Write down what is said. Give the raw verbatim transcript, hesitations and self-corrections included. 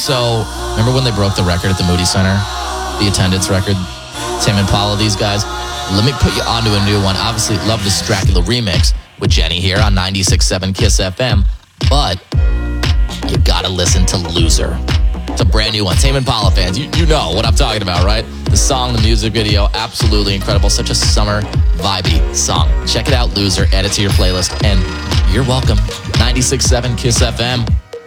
So, remember when they broke the record at the Moody Center? The attendance record? Tame Impala, these guys? Let me put you onto a new one. Obviously, love this Dracula remix with Jenny here on ninety-six point seven Kiss F M. But you gotta listen to Loser. It's a brand new one. Tame Impala fans, you, you know what I'm talking about, right? The song, the music video, absolutely incredible. Such a summer vibey song. Check it out, Loser. Add it to your playlist. And you're welcome. ninety-six point seven Kiss F M.